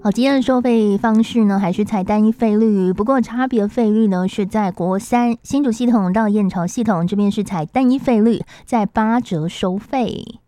好，今天的收费方式呢，还是采单一费率，不过差别费率呢是在国三新竹系统到燕巢系统这边是采单一费率，在8折收费。